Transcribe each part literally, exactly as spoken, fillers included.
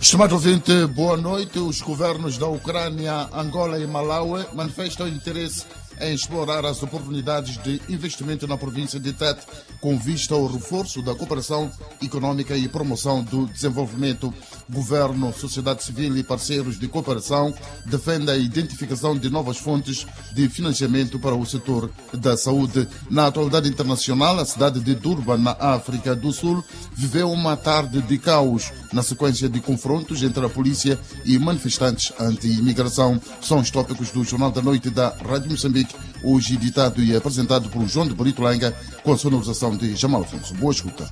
Estimado ouvinte, boa noite. Os governos da Ucrânia, Angola e Malawi manifestam interesse em explorar as oportunidades de investimento na província de Tete, com vista ao reforço da cooperação econômica e promoção do desenvolvimento. Governo, sociedade civil e parceiros de cooperação defendem a identificação de novas fontes de financiamento para o setor da saúde. Na atualidade internacional, a cidade de Durban, na África do Sul, viveu uma tarde de caos na sequência de confrontos entre a polícia e manifestantes anti-imigração. São os tópicos do Jornal da Noite da Rádio Moçambique, hoje editado e apresentado por João de Brito Langa, com a sonorização de Jamal Afonso. Boa escuta.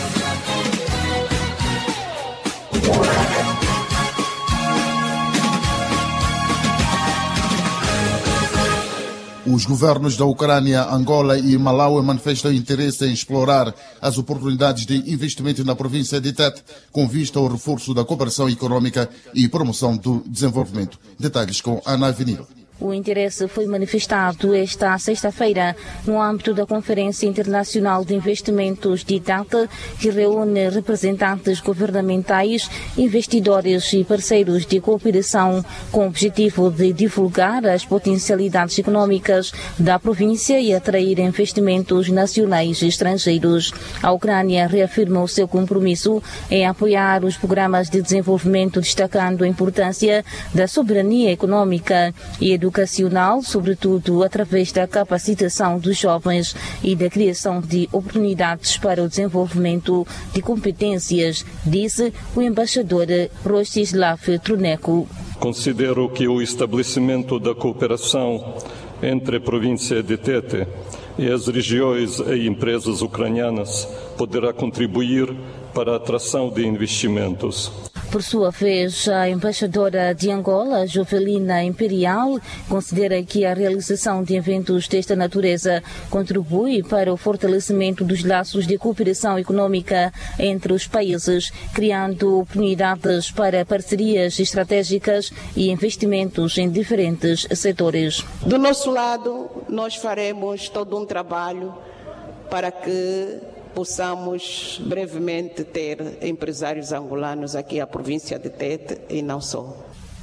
Os governos da Ucrânia, Angola e Malawi manifestam interesse em explorar as oportunidades de investimento na província de Tete, com vista ao reforço da cooperação econômica e promoção do desenvolvimento. Detalhes com Ana Avenida. O interesse foi manifestado esta sexta-feira no âmbito da Conferência Internacional de Investimentos de Tete, que reúne representantes governamentais, investidores e parceiros de cooperação, com o objetivo de divulgar as potencialidades econômicas da província e atrair investimentos nacionais e estrangeiros. A Ucrânia reafirma o seu compromisso em apoiar os programas de desenvolvimento, destacando a importância da soberania econômica e educacional, sobretudo através da capacitação dos jovens e da criação de oportunidades para o desenvolvimento de competências, disse o embaixador Rostislav Truneco. Considero que o estabelecimento da cooperação entre a província de Tete e as regiões e empresas ucranianas poderá contribuir para a atração de investimentos. Por sua vez, a embaixadora de Angola, Jovelina Imperial, considera que a realização de eventos desta natureza contribui para o fortalecimento dos laços de cooperação econômica entre os países, criando oportunidades para parcerias estratégicas e investimentos em diferentes setores. Do nosso lado, nós faremos todo um trabalho para que possamos brevemente ter empresários angolanos aqui à província de Tete e não só.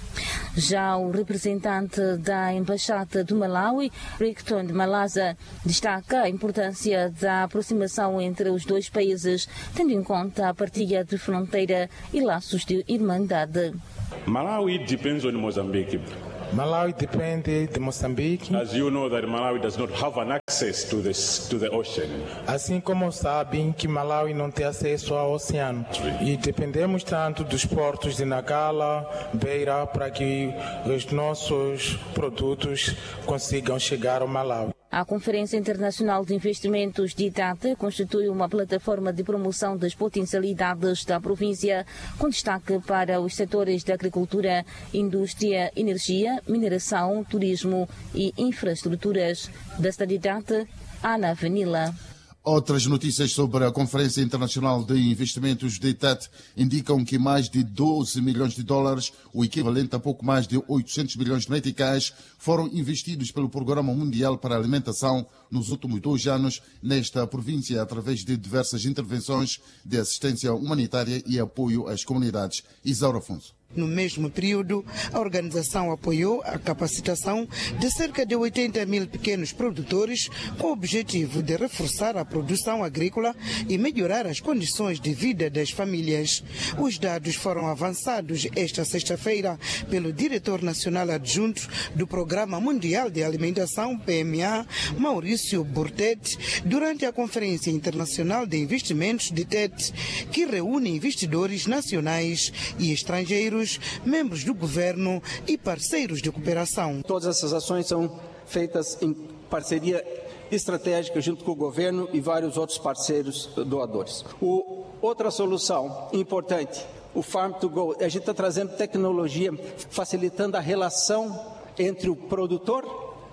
Já o representante da Embaixada do Malawi, Rickton Malaza, destaca a importância da aproximação entre os dois países, tendo em conta a partilha de fronteira e laços de irmandade. Malawi depends on Mozambique. Malawi depende de Moçambique. As you know that Malawi does not have an access to the to the ocean. Assim como sabem que Malawi não tem acesso ao oceano. E dependemos tanto dos portos de Nacala, Beira, para que os nossos produtos consigam chegar ao Malawi. A Conferência Internacional de Investimentos de Tete constitui uma plataforma de promoção das potencialidades da província, com destaque para os setores da agricultura, indústria, energia, mineração, turismo e infraestruturas. Da cidade de Tete, Ana Vanilla. Outras notícias sobre a Conferência Internacional de Investimentos de Tete indicam que mais de doze milhões de dólares, o equivalente a pouco mais de oitocentos milhões de meticais, foram investidos pelo Programa Mundial para a Alimentação nos últimos dois anos nesta província, através de diversas intervenções de assistência humanitária e apoio às comunidades. Isaura Afonso. No mesmo período, a organização apoiou a capacitação de cerca de oitenta mil pequenos produtores com o objetivo de reforçar a produção agrícola e melhorar as condições de vida das famílias. Os dados foram avançados esta sexta-feira pelo diretor nacional adjunto do Programa Mundial de Alimentação, P M A, Maurício Bortet, durante a Conferência Internacional de Investimentos de Tete, que reúne investidores nacionais e estrangeiros, membros do governo e parceiros de cooperação. Todas essas ações são feitas em parceria estratégica junto com o governo e vários outros parceiros doadores. O, outra solução importante, o Farm to Go, a gente está trazendo tecnologia facilitando a relação entre o produtor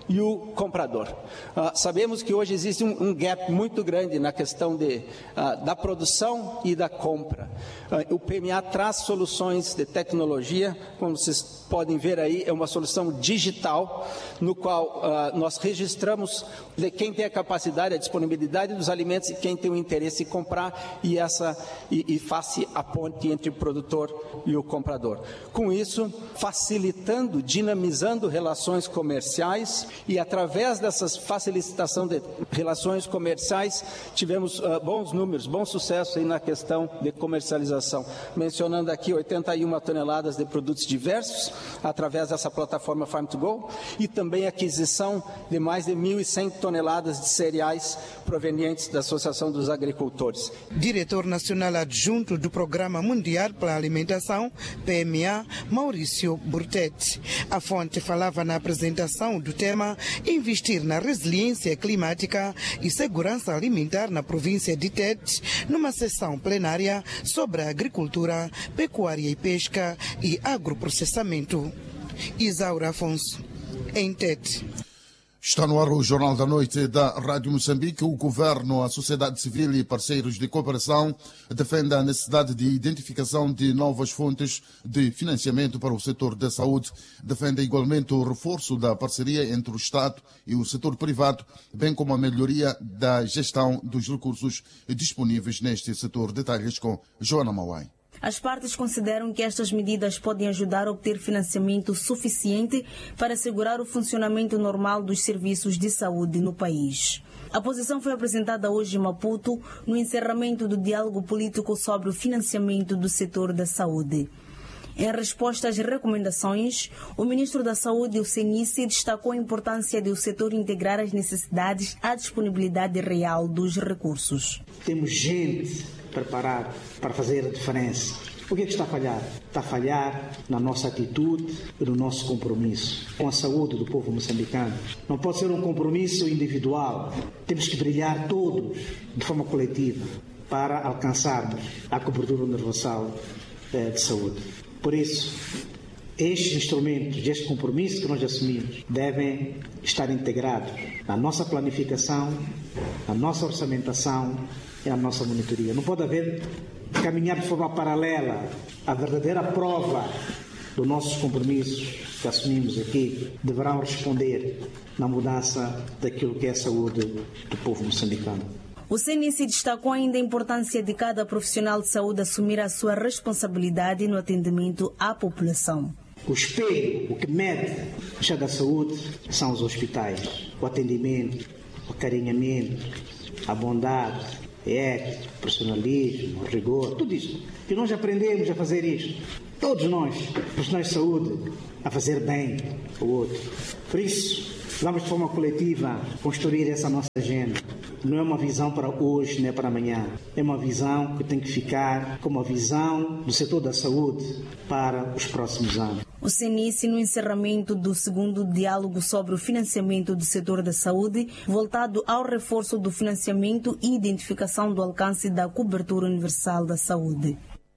e o comprador. Uh, sabemos que hoje existe um, um gap muito grande na questão de, uh, da produção e da compra. Uh, o P M A traz soluções de tecnologia, como vocês podem ver aí, é uma solução digital, no qual uh, nós registramos de quem tem a capacidade, a disponibilidade dos alimentos e quem tem o interesse em comprar e, essa, e, e faça a ponte entre o produtor e o comprador. Com isso, facilitando, dinamizando relações comerciais e através dessas facilitação de relações comerciais, tivemos uh, bons números, bom sucesso aí na questão de comercialização. Mencionando aqui oitenta e uma toneladas de produtos diversos, através dessa plataforma Farm to Go, e também aquisição de mais de mil e cem toneladas de cereais provenientes da Associação dos Agricultores. Diretor Nacional Adjunto do Programa Mundial para a Alimentação, P M A, Maurício Burtetti. A fonte falava na apresentação do tema Investir na resiliência climática e segurança alimentar na província de Tete, numa sessão plenária sobre a agricultura, pecuária e pesca e agroprocessamento. Isaura Afonso, em Tete. Está no ar o Jornal da Noite da Rádio Moçambique. O Governo, a sociedade civil e parceiros de cooperação defendem a necessidade de identificação de novas fontes de financiamento para o setor da saúde. Defendem igualmente o reforço da parceria entre o Estado e o setor privado, bem como a melhoria da gestão dos recursos disponíveis neste setor. Detalhes com Joana Mauai. As partes consideram que estas medidas podem ajudar a obter financiamento suficiente para assegurar o funcionamento normal dos serviços de saúde no país. A posição foi apresentada hoje em Maputo, no encerramento do diálogo político sobre o financiamento do setor da saúde. Em resposta às recomendações, o ministro da Saúde, o Senice, destacou a importância de o setor integrar as necessidades à disponibilidade real dos recursos. Temos gente preparada para fazer a diferença. O que é que está a falhar? Está a falhar na nossa atitude e no nosso compromisso com a saúde do povo moçambicano. Não pode ser um compromisso individual. Temos que brilhar todos de forma coletiva para alcançarmos a cobertura universal eh, de saúde. Por isso, estes instrumentos, este compromisso que nós assumimos, devem estar integrados na nossa planificação, na nossa orçamentação e na nossa monitoria. Não pode haver caminhar de forma paralela. A verdadeira prova dos nossos compromissos que assumimos aqui deverão responder na mudança daquilo que é a saúde do povo moçambicano. O C N I destacou ainda a importância de cada profissional de saúde assumir a sua responsabilidade no atendimento à população. O espelho, o que mede o estado da saúde, são os hospitais. O atendimento, o acarinhamento, a bondade, a ética, o profissionalismo, o rigor, tudo isso. E nós aprendemos a fazer isto. Todos nós, profissionais de saúde, a fazer bem ao outro. Por isso, vamos de forma coletiva construir essa nossa agenda. Não é uma visão para hoje, nem para amanhã. É uma visão que tem que ficar como a visão do setor da saúde para os próximos anos. O C N I, no encerramento do segundo diálogo sobre o financiamento do setor da saúde, voltado ao reforço do financiamento e identificação do alcance da cobertura universal da saúde.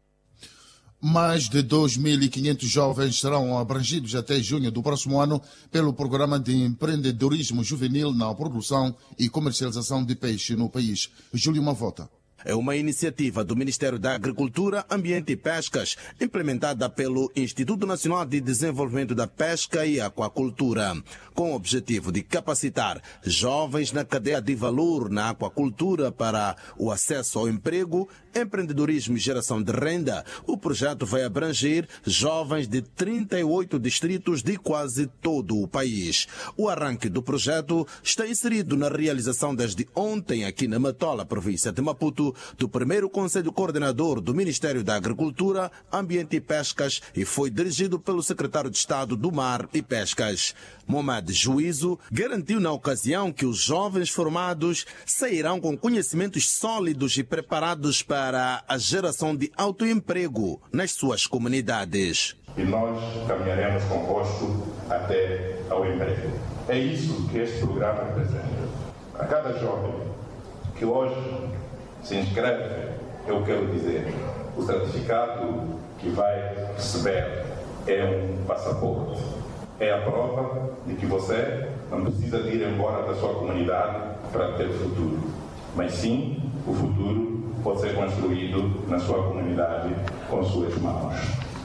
Mais de dois mil e quinhentos jovens serão abrangidos até junho do próximo ano pelo Programa de Empreendedorismo Juvenil na produção e comercialização de peixe no país. Júlio Mavota. É uma iniciativa do Ministério da Agricultura, Ambiente e Pescas, implementada pelo Instituto Nacional de Desenvolvimento da Pesca e Aquacultura, com o objetivo de capacitar jovens na cadeia de valor na aquacultura para o acesso ao emprego, empreendedorismo e geração de renda. O projeto vai abranger jovens de trinta e oito distritos de quase todo o país. O arranque do projeto está inserido na realização desde ontem aqui na Matola, província de Maputo, do primeiro Conselho Coordenador do Ministério da Agricultura, Ambiente e Pescas e foi dirigido pelo Secretário de Estado do Mar e Pescas. Mohamed Juízo garantiu na ocasião que os jovens formados sairão com conhecimentos sólidos e preparados para a geração de autoemprego nas suas comunidades. E nós caminharemos convosco até ao emprego. É isso que este programa representa. A cada jovem que hoje se inscreve, eu quero dizer, o certificado que vai receber é um passaporte, É a prova de que você não precisa de ir embora da sua comunidade para ter futuro, mas sim o futuro pode ser construído na sua comunidade com suas mãos.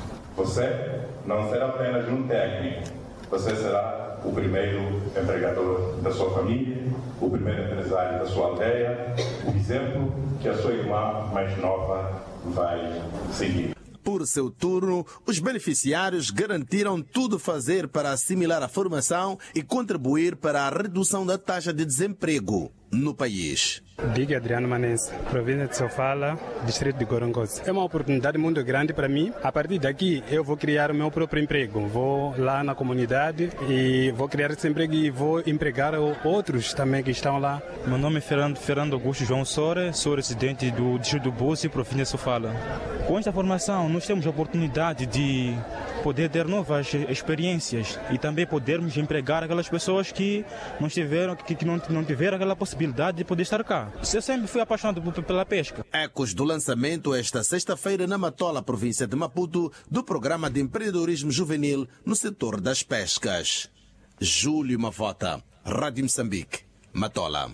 Você não será apenas um técnico, você será o primeiro empregador da sua família, o primeiro empresário da sua aldeia, o exemplo que a sua irmã mais nova vai seguir. Por seu turno, os beneficiários garantiram tudo fazer para assimilar a formação e contribuir para a redução da taxa de desemprego no país. Diga Adriano Manense, província de Sofala, distrito de Gorongosa. É uma oportunidade muito grande para mim. A partir daqui eu vou criar o meu próprio emprego. Vou lá na comunidade e vou criar esse emprego e vou empregar outros também que estão lá. Meu nome é Fernando, Fernando Augusto João Sora, sou residente do distrito do Búzio, província de Sofala. Com esta formação nós temos a oportunidade de poder ter novas experiências e também podermos empregar aquelas pessoas que não tiveram, que, que não, não tiveram aquela possibilidade de poder estar cá. Eu sempre fui apaixonado pela pesca. Ecos do lançamento esta sexta-feira na Matola, província de Maputo, do programa de empreendedorismo juvenil no setor das pescas. Júlio Mavota, Rádio Moçambique, Matola.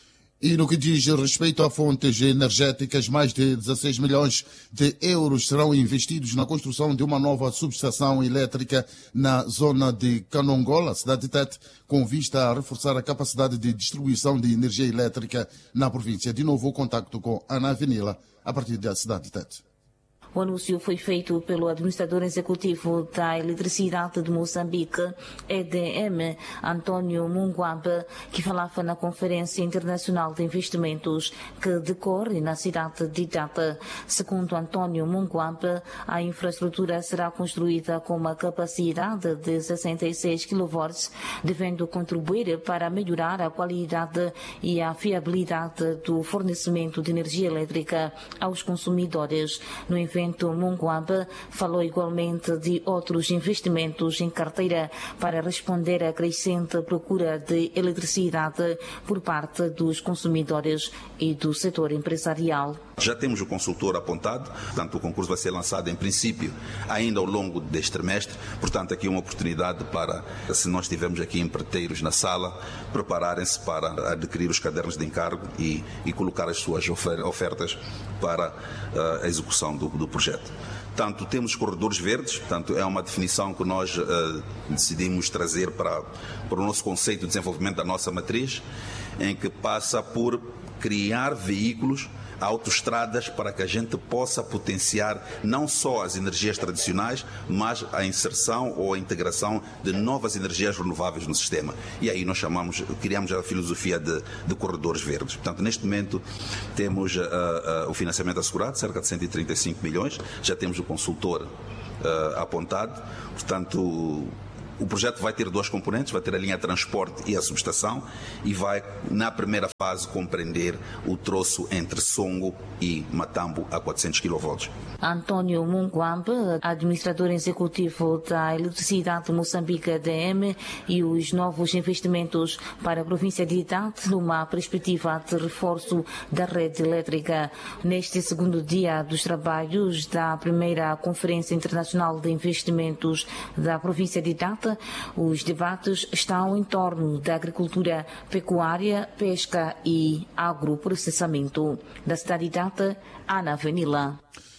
E no que diz respeito a fontes energéticas, mais de dezasseis milhões de euros serão investidos na construção de uma nova subestação elétrica na zona de Canongola, cidade de Tete, com vista a reforçar a capacidade de distribuição de energia elétrica na província. De novo, o contacto com Ana Avenila, a partir da cidade de Tete. O anúncio foi feito pelo administrador executivo da Eletricidade de Moçambique, E D M, António Munguambe, que falava na Conferência Internacional de Investimentos que decorre na cidade de Tete. Segundo António Munguambe, a infraestrutura será construída com uma capacidade de sessenta e seis quilovolts, devendo contribuir para melhorar a qualidade e a fiabilidade do fornecimento de energia elétrica aos consumidores. No evento, Munguambe falou igualmente de outros investimentos em carteira para responder à crescente procura de eletricidade por parte dos consumidores e do setor empresarial. Já temos o consultor apontado, portanto o concurso vai ser lançado em princípio ainda ao longo deste trimestre, portanto aqui uma oportunidade para, se nós tivermos aqui empreiteiros na sala, prepararem-se para adquirir os cadernos de encargo e, e colocar as suas ofertas para uh, a execução do, do projeto. Tanto temos os corredores verdes, portanto é uma definição que nós uh, decidimos trazer para, para o nosso conceito de desenvolvimento da nossa matriz, em que passa por criar veículos, autoestradas, para que a gente possa potenciar não só as energias tradicionais, mas a inserção ou a integração de novas energias renováveis no sistema. E aí nós chamamos, criamos a filosofia de, de corredores verdes. Portanto, neste momento temos uh, uh, o financiamento assegurado, cerca de cento e trinta e cinco milhões, já temos o consultor uh, apontado, portanto o projeto vai ter dois componentes, vai ter a linha de transporte e a subestação, e vai, na primeira fase, compreender o troço entre Songo e Matambo a quatrocentos quilovolts. António Munguambe, administrador executivo da Eletricidade de Moçambique, E D M, e os novos investimentos para a província de Tete numa perspectiva de reforço da rede elétrica. Neste segundo dia dos trabalhos da primeira Conferência Internacional de Investimentos da província de Tete, os debates estão em torno da agricultura, pecuária, pesca e agroprocessamento. Da cidade de Tete, Ana Avenila.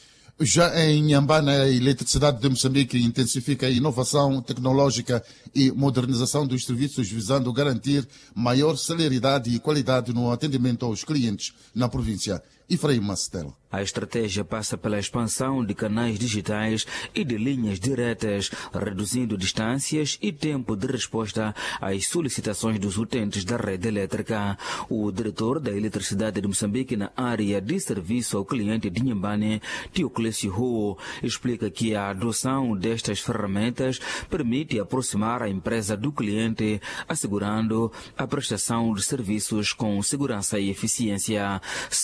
Já em Inhambane, a Eletricidade de Moçambique intensifica a inovação tecnológica e modernização dos serviços, visando garantir maior celeridade e qualidade no atendimento aos clientes na província. Efraim Mastel. A estratégia passa pela expansão de canais digitais e de linhas diretas, reduzindo distâncias e tempo de resposta às solicitações dos utentes da rede elétrica. O diretor da Eletricidade de Moçambique na área de serviço ao cliente de Inhambane, Teoclésio Ho, explica que a adoção destas ferramentas permite aproximar a empresa do cliente, assegurando a prestação de serviços com segurança e eficiência. Segundo Ho,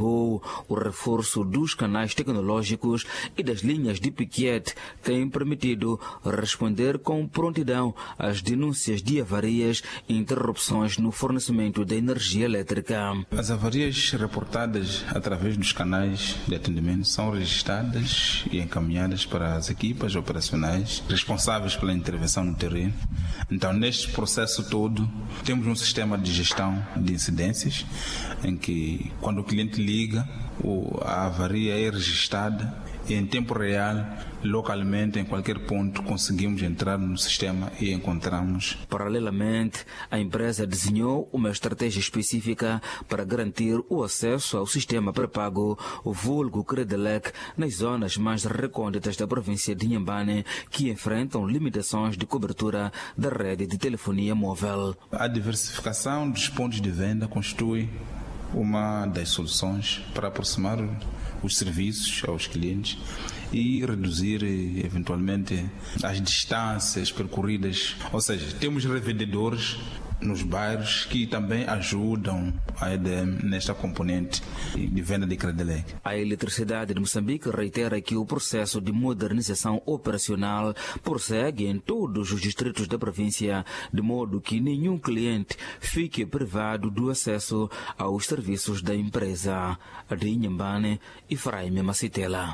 destacou o reforço dos canais tecnológicos e das linhas de piquete tem permitido responder com prontidão às denúncias de avarias e interrupções no fornecimento de energia elétrica. As avarias reportadas através dos canais de atendimento são registradas e encaminhadas para as equipas operacionais responsáveis pela intervenção no terreno. Então, neste processo todo, temos um sistema de gestão de incidências em que, quando o cliente liga, a avaria é registrada e em tempo real, localmente, em qualquer ponto, conseguimos entrar no sistema e encontramos. Paralelamente, a empresa desenhou uma estratégia específica para garantir o acesso ao sistema pré-pago, o vulgo Credelec, nas zonas mais recônditas da província de Inhambane, que enfrentam limitações de cobertura da rede de telefonia móvel. A diversificação dos pontos de venda constitui uma das soluções para aproximar os serviços aos clientes e reduzir eventualmente as distâncias percorridas. Ou seja, temos revendedores nos bairros que também ajudam a E D M nesta componente de venda de Credelec. A Eletricidade de Moçambique reitera que o processo de modernização operacional prossegue em todos os distritos da província, de modo que nenhum cliente fique privado do acesso aos serviços da empresa. De Inhambane, Efraim Macitela.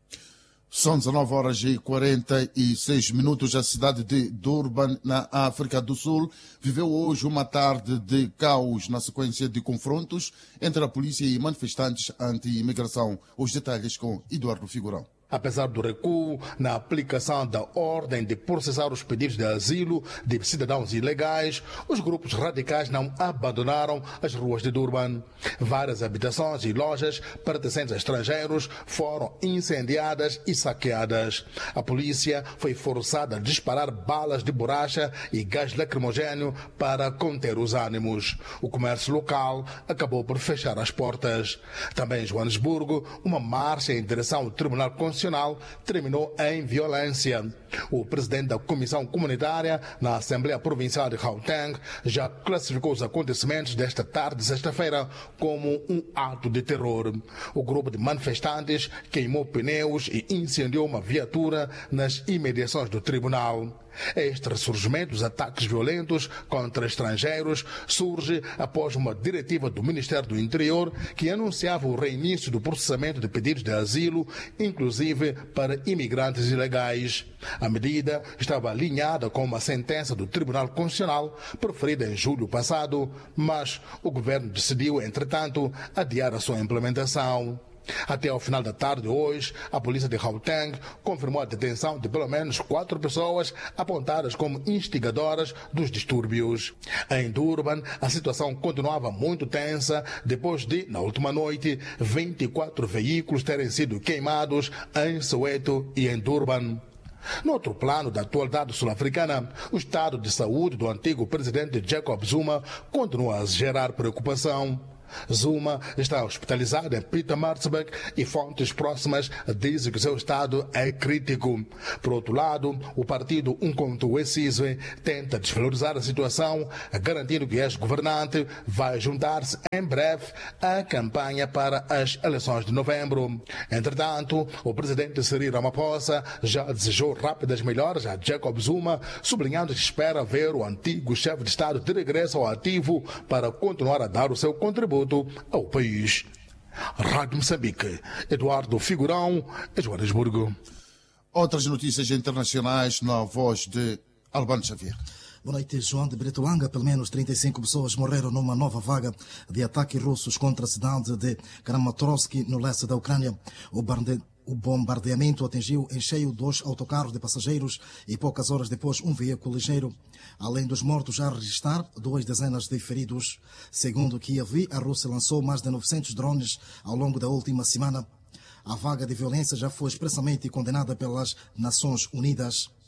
São dezenove horas e quarenta e seis minutos. A cidade de Durban, na África do Sul, viveu hoje uma tarde de caos na sequência de confrontos entre a polícia e manifestantes anti-imigração. Os detalhes com Eduardo Figurão. Apesar do recuo na aplicação da ordem de processar os pedidos de asilo de cidadãos ilegais, os grupos radicais não abandonaram as ruas de Durban. Várias habitações e lojas pertencentes a estrangeiros foram incendiadas e saqueadas. A polícia foi forçada a disparar balas de borracha e gás lacrimogéneo para conter os ânimos. O comércio local acabou por fechar as portas. Também em Joanesburgo, uma marcha em direção ao Tribunal Constitucional terminou em violência. O presidente da Comissão Comunitária na Assembleia Provincial de Gauteng já classificou os acontecimentos desta tarde de sexta-feira como um ato de terror. O grupo de manifestantes queimou pneus e incendiou uma viatura nas imediações do tribunal. Este ressurgimento dos ataques violentos contra estrangeiros surge após uma diretiva do Ministério do Interior que anunciava o reinício do processamento de pedidos de asilo, inclusive para imigrantes ilegais. A medida estava alinhada com uma sentença do Tribunal Constitucional proferida em julho passado, mas o governo decidiu, entretanto, adiar a sua implementação. Até ao final da tarde de hoje, a polícia de Gauteng confirmou a detenção de pelo menos quatro pessoas apontadas como instigadoras dos distúrbios. Em Durban, a situação continuava muito tensa depois de, na última noite, vinte e quatro veículos terem sido queimados em Soweto e em Durban. No outro plano da atualidade sul-africana, o estado de saúde do antigo presidente Jacob Zuma continua a gerar preocupação. Zuma está hospitalizado em Pietermaritzburg e fontes próximas dizem que seu estado é crítico. Por outro lado, o partido Umkhonto we Sizwe tenta desvalorizar a situação, garantindo que este governante vai juntar-se em breve à campanha para as eleições de novembro. Entretanto, o presidente Cyril Ramaphosa já desejou rápidas melhoras a Jacob Zuma, sublinhando que espera ver o antigo chefe de Estado de regresso ao ativo para continuar a dar o seu contributo ao país. Rádio Moçambique, Eduardo Figurão, Joanesburgo. Outras notícias internacionais na voz de Albano Xavier. Boa noite, João de Bretolanga. Pelo menos trinta e cinco pessoas morreram numa nova vaga de ataques russos contra a cidade de Kramatorsk, no leste da Ucrânia. O barde... O bombardeamento atingiu em cheio dois autocarros de passageiros e poucas horas depois um veículo ligeiro. Além dos mortos já a registrar, duas dezenas de feridos. Segundo Kiev, a Rússia lançou mais de novecentos drones ao longo da última semana. A vaga de violência já foi expressamente condenada pelas Nações Unidas.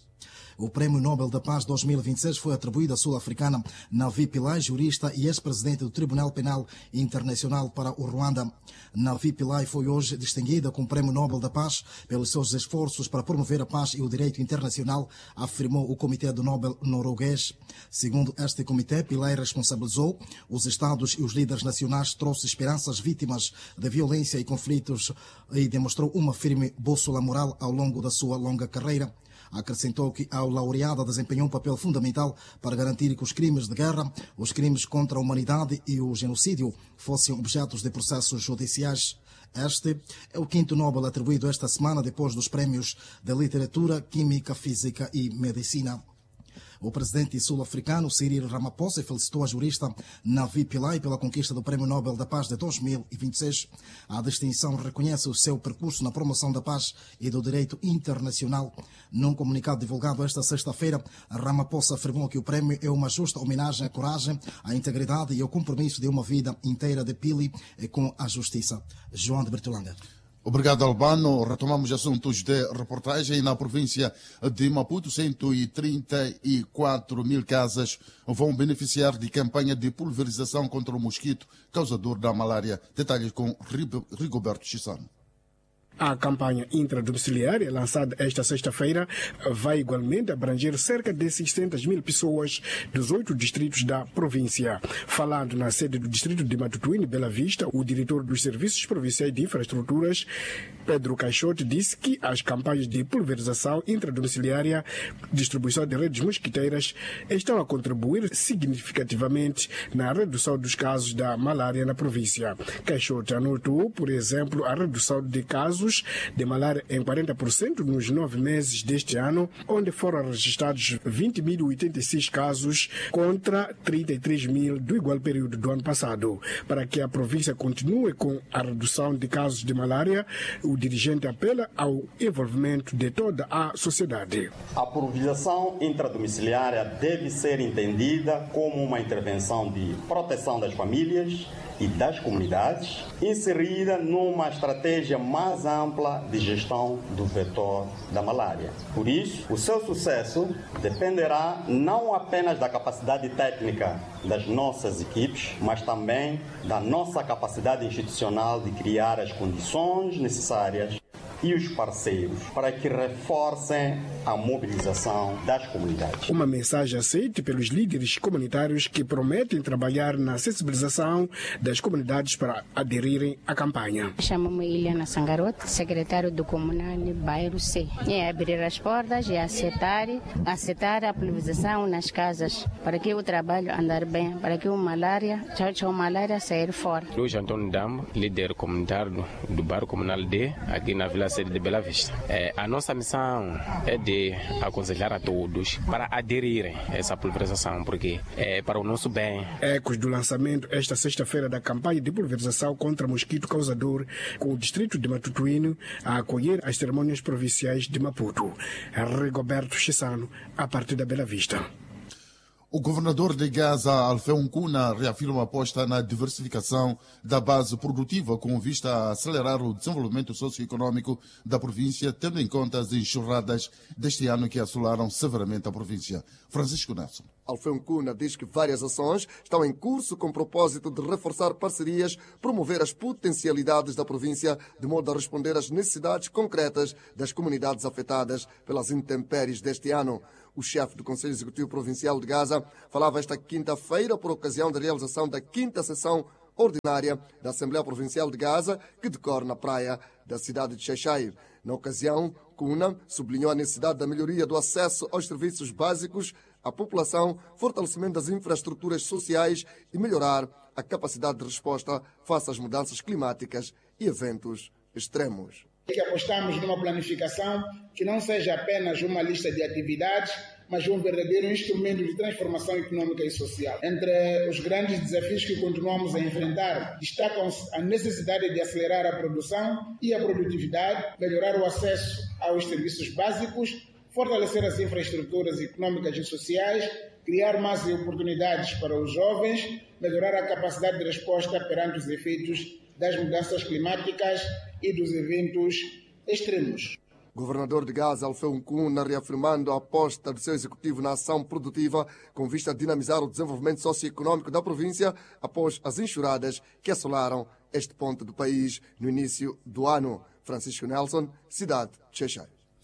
O Prémio Nobel da Paz dois mil e vinte e seis foi atribuído à sul-africana Navi Pillay, jurista e ex-presidente do Tribunal Penal Internacional para o Ruanda. Navi Pillay foi hoje distinguida com o Prémio Nobel da Paz pelos seus esforços para promover a paz e o direito internacional, afirmou o Comitê do Nobel norueguês. Segundo este comitê, Pillay responsabilizou os Estados e os líderes nacionais, trouxe esperança às vítimas de violência e conflitos e demonstrou uma firme bússola moral ao longo da sua longa carreira. Acrescentou que a laureada desempenhou um papel fundamental para garantir que os crimes de guerra, os crimes contra a humanidade e o genocídio fossem objetos de processos judiciais. Este é o quinto Nobel atribuído esta semana, depois dos prémios de Literatura, Química, Física e Medicina. O presidente sul-africano Cyril Ramaphosa felicitou a jurista Navi Pillay pela conquista do Prémio Nobel da Paz de dois mil e vinte e seis. A distinção reconhece o seu percurso na promoção da paz e do direito internacional. Num comunicado divulgado esta sexta-feira, Ramaphosa afirmou que o prémio é uma justa homenagem à coragem, à integridade e ao compromisso de uma vida inteira de Pillay com a justiça. João de Bertolanga. Obrigado, Albano. Retomamos assuntos de reportagem. Na província de Maputo, cento e trinta e quatro mil casas vão beneficiar de campanha de pulverização contra o mosquito causador da malária. Detalhes com Rigoberto Chissano. A campanha intradomiciliária, lançada esta sexta-feira, vai igualmente abranger cerca de seiscentas mil pessoas dos oito distritos da província. Falando na sede do distrito de Matutuíne, Bela Vista, o diretor dos Serviços Provinciais de Infraestruturas, Pedro Caixote, disse que as campanhas de pulverização intradomiciliária, distribuição de redes mosquiteiras, estão a contribuir significativamente na redução dos casos da malária na província. Caixote anotou, por exemplo, a redução de casos de malária em quarenta por cento nos nove meses deste ano, onde foram registrados vinte mil e oitenta e seis casos contra trinta e três mil do igual período do ano passado. Para que a província continue com a redução de casos de malária, o dirigente apela ao envolvimento de toda a sociedade. A pulverização intradomiciliária deve ser entendida como uma intervenção de proteção das famílias e das comunidades, inserida numa estratégia mais ampla de gestão do vetor da malária. Por isso, o seu sucesso dependerá não apenas da capacidade técnica das nossas equipes, mas também da nossa capacidade institucional de criar as condições necessárias e os parceiros para que reforcem a mobilização das comunidades. Uma mensagem aceita pelos líderes comunitários que prometem trabalhar na sensibilização das comunidades para aderirem à campanha. Chamo-me Eliana Sangarote, secretário do Comunal Bairro C. É abrir as portas e aceitar, aceitar a pulverização nas casas para que o trabalho andar bem, para que o malária, a malária sair fora. Luiz Antônio Damo, líder comunitário do, do Bairro Comunal D, aqui na Vila Sede de Bela Vista. É, a nossa missão é de aconselhar a todos para aderirem a essa pulverização, porque é para o nosso bem. Ecos do lançamento esta sexta-feira da campanha de pulverização contra mosquito causador, com o distrito de Matutuíne a acolher as cerimônias provinciais de Maputo. Rigoberto Chissano, a partir da Bela Vista. O governador de Gaza, Alfeu Nkuna, reafirma a aposta na diversificação da base produtiva com vista a acelerar o desenvolvimento socioeconômico da província, tendo em conta as enxurradas deste ano que assolaram severamente a província. Francisco Nelson. Alfeu Nkuna diz que várias ações estão em curso com o propósito de reforçar parcerias, promover as potencialidades da província, de modo a responder às necessidades concretas das comunidades afetadas pelas intempéries deste ano. O chefe do Conselho Executivo Provincial de Gaza falava esta quinta-feira por ocasião da realização da quinta sessão ordinária da Assembleia Provincial de Gaza, que decorre na praia da cidade de Cheshire. Na ocasião, Kuna sublinhou a necessidade da melhoria do acesso aos serviços básicos à população, fortalecimento das infraestruturas sociais e melhorar a capacidade de resposta face às mudanças climáticas e eventos extremos. Que apostamos numa planificação que não seja apenas uma lista de atividades, mas um verdadeiro instrumento de transformação econômica e social. Entre os grandes desafios que continuamos a enfrentar, destacam-se a necessidade de acelerar a produção e a produtividade, melhorar o acesso aos serviços básicos, fortalecer as infraestruturas econômicas e sociais, criar mais oportunidades para os jovens, melhorar a capacidade de resposta perante os efeitos das mudanças climáticas e dos eventos extremos. Governador de Gaza, Alfeu Nkuna, reafirmando a aposta do seu executivo na ação produtiva com vista a dinamizar o desenvolvimento socioeconômico da província após as enxurradas que assolaram este ponto do país no início do ano. Francisco Nelson, cidade de Xai-Xai.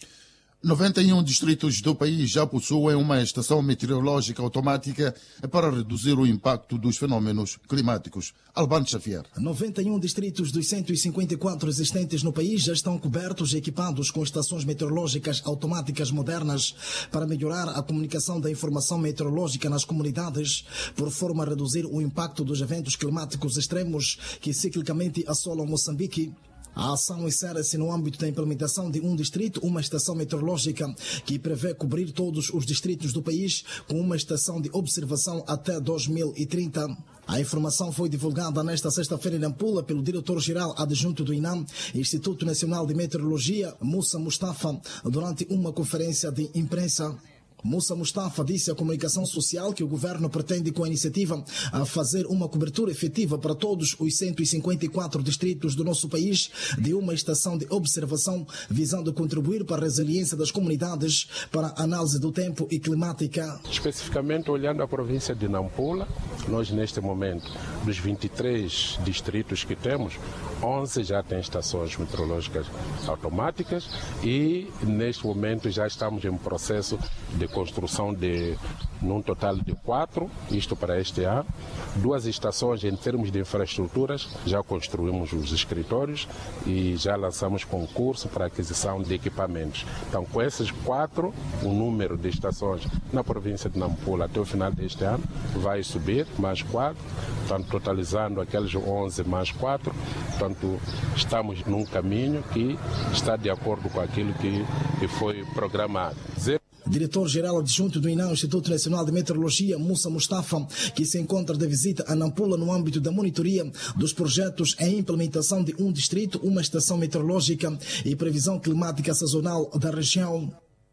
noventa e um distritos do país já possuem uma estação meteorológica automática para reduzir o impacto dos fenômenos climáticos. Albano Xavier. noventa e um distritos dos cento e cinquenta e quatro existentes no país já estão cobertos e equipados com estações meteorológicas automáticas modernas para melhorar a comunicação da informação meteorológica nas comunidades, por forma a reduzir o impacto dos eventos climáticos extremos que ciclicamente assolam Moçambique. A ação insere-se no âmbito da implementação de um distrito, uma estação meteorológica que prevê cobrir todos os distritos do país com uma estação de observação até dois mil e trinta. A informação foi divulgada nesta sexta-feira em Nampula pelo diretor-geral adjunto do INAM, Instituto Nacional de Meteorologia, Moussa Mustafa, durante uma conferência de imprensa. Moussa Mustafa disse à comunicação social que o governo pretende, com a iniciativa, a fazer uma cobertura efetiva para todos os cento e cinquenta e quatro distritos do nosso país de uma estação de observação, visando contribuir para a resiliência das comunidades para a análise do tempo e climática. Especificamente olhando a província de Nampula, nós neste momento, dos vinte e três distritos que temos, onze já têm estações meteorológicas automáticas e neste momento já estamos em processo de construção de, num total de quatro, isto para este ano. Duas estações em termos de infraestruturas, já construímos os escritórios e já lançamos concurso para aquisição de equipamentos. Então, com esses quatro, o número de estações na província de Nampula até o final deste ano vai subir, mais quatro, portanto, totalizando aqueles onze mais quatro, portanto, estamos num caminho que está de acordo com aquilo que, que foi programado. Zero Diretor-geral adjunto do INAM, Instituto Nacional de Meteorologia, Moussa Mustafa, que se encontra de visita a Nampula no âmbito da monitoria dos projetos em implementação de um distrito, uma estação meteorológica e previsão climática sazonal da região.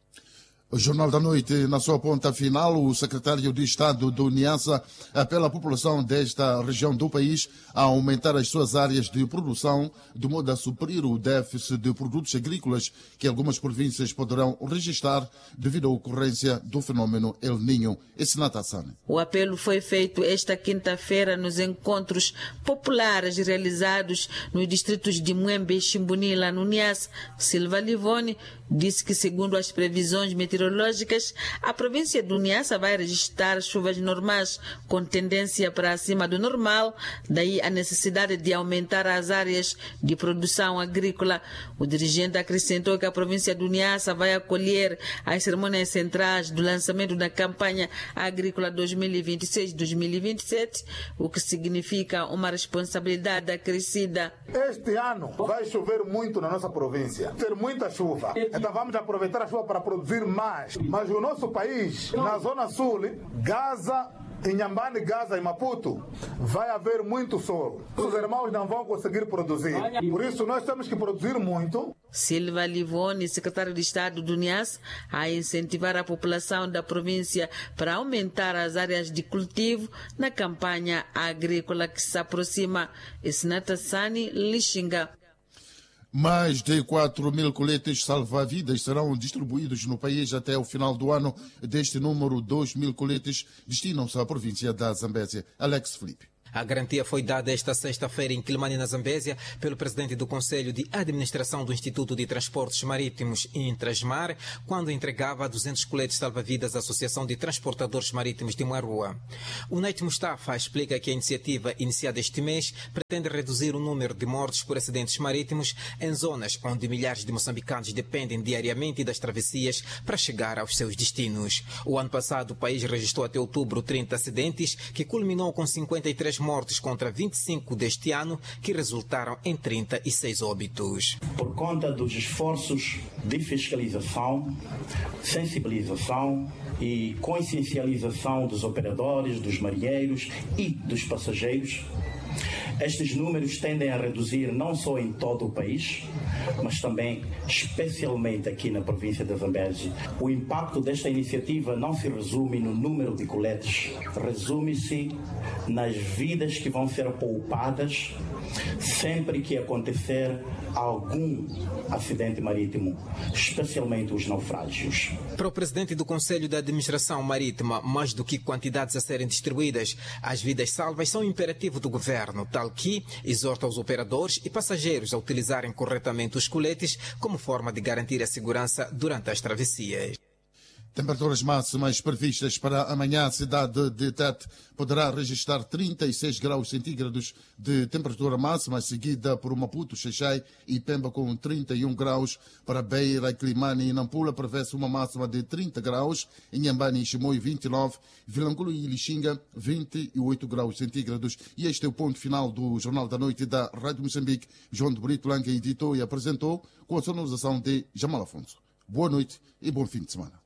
O Jornal da Noite, na sua ponta final, o secretário de Estado do Niassa apela à população desta região do país a aumentar as suas áreas de produção, de modo a suprir o déficit de produtos agrícolas que algumas províncias poderão registrar devido à ocorrência do fenômeno El Niño. Esse Natassane. O apelo foi feito esta quinta-feira nos encontros populares realizados nos distritos de Muembe e Chimbunila, no Niassa. Silva Livone disse que, segundo as previsões meteorológicas, a província do Niassa vai registrar chuvas normais com tendência para acima do normal, daí a necessidade de aumentar as áreas de produção agrícola. O dirigente acrescentou que a província do Niassa vai acolher as cerimônias centrais do lançamento da campanha agrícola dois mil e vinte e seis dois mil e vinte e sete, o que significa uma responsabilidade acrescida. Este ano vai chover muito na nossa província, ter muita chuva. Então vamos aproveitar a chuva para produzir mais. Mas o nosso país, na zona sul, Gaza, Inhambane, Gaza e Maputo, vai haver muito sol. Os irmãos não vão conseguir produzir. Por isso nós temos que produzir muito. Silva Livone, secretário de Estado do Niassa, a incentivar a população da província para aumentar as áreas de cultivo na campanha agrícola que se aproxima. Esnatassani Lixinga. Mais de quatro mil coletes salva-vidas serão distribuídos no país até o final do ano. Deste número, dois mil coletes destinam-se à província da Zambésia. Alex Felipe. A garantia foi dada esta sexta-feira em Quilimane, na Zambésia, pelo presidente do Conselho de Administração do Instituto de Transportes Marítimos, Intrasmar, quando entregava duzentos coletes salva-vidas à Associação de Transportadores Marítimos de Marua. O Neit Mustafa explica que a iniciativa, iniciada este mês, pretende reduzir o número de mortes por acidentes marítimos em zonas onde milhares de moçambicanos dependem diariamente das travessias para chegar aos seus destinos. O ano passado, o país registrou até outubro trinta acidentes, que culminou com cinquenta e três mortes contra vinte e cinco deste ano, que resultaram em trinta e seis óbitos. Por conta dos esforços de fiscalização, sensibilização e consciencialização dos operadores, dos marinheiros e dos passageiros, estes números tendem a reduzir não só em todo o país, mas também, especialmente aqui na província da Zambésia. O impacto desta iniciativa não se resume no número de coletes, resume-se nas vidas que vão ser poupadas sempre que acontecer algum acidente marítimo, especialmente os naufrágios. Para o presidente do Conselho de Administração Marítima, mais do que quantidades a serem distribuídas, as vidas salvas são um imperativo do governo, tal que exorta os operadores e passageiros a utilizarem corretamente os coletes como forma de garantir a segurança durante as travessias. Temperaturas máximas previstas para amanhã. A cidade de Tete poderá registrar trinta e seis graus centígrados de temperatura máxima, seguida por Maputo, Xaixai e Pemba com trinta e um graus. Para Beira, Climane e Nampula prevê-se uma máxima de trinta graus. Em Inhambane e Chimoio, vinte e nove. Vilanculo e Lixinga, vinte e oito graus centígrados. E este é o ponto final do Jornal da Noite da Rádio Moçambique. João de Brito Lanca editou e apresentou com a sonorização de Jamal Afonso. Boa noite e bom fim de semana.